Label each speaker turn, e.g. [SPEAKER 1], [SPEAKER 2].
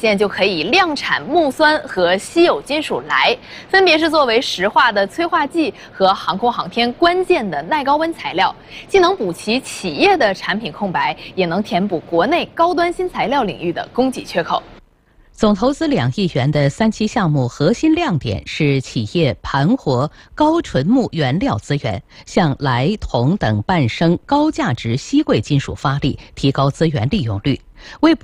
[SPEAKER 1] 线就可以量产钼酸和稀有金属锒，分别是作为石化的催化剂和航空航天关键的耐高温材料，既能补齐企业的产品空白，也能填补国内高端新材料领域的供给缺口。
[SPEAKER 2] 总投资2亿元的3期项目核心亮点是企业盘活高纯钼原料资源，向锒、铜等半升高价值稀贵金属发力，提高资源利用率，为